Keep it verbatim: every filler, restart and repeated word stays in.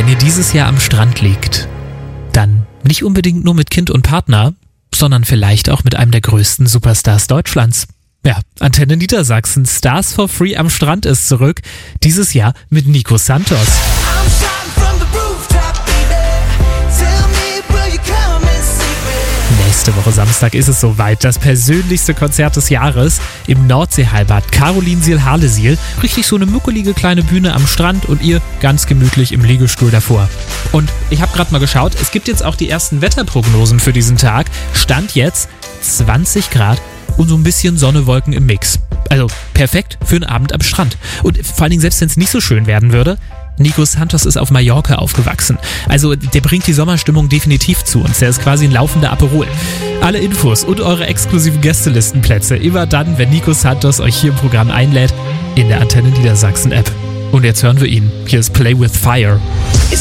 Wenn ihr dieses Jahr am Strand liegt, dann nicht unbedingt nur mit Kind und Partner, sondern vielleicht auch mit einem der größten Superstars Deutschlands. Ja, Antenne Niedersachsen, Stars for Free am Strand ist zurück, dieses Jahr mit Nico Santos. Nächste Woche Samstag ist es soweit, das persönlichste Konzert des Jahres im Nordseehallenbad Karolinsiel-Harlesiel. Richtig so eine muckelige kleine Bühne am Strand und ihr ganz gemütlich im Liegestuhl davor. Und ich habe gerade mal geschaut, es gibt jetzt auch die ersten Wetterprognosen für diesen Tag. Stand jetzt zwanzig Grad und so ein bisschen Sonne, Wolken im Mix. Also perfekt für einen Abend am Strand. Und vor allen Dingen, selbst wenn es nicht so schön werden würde, Nico Santos ist auf Mallorca aufgewachsen. Also der bringt die Sommerstimmung definitiv zu uns. Der ist quasi ein laufender Aperol. Alle Infos und eure exklusiven Gästelistenplätze immer dann, wenn Nico Santos euch hier im Programm einlädt, in der Antenne Niedersachsen App. Und jetzt hören wir ihn. Hier ist Play with Fire. It's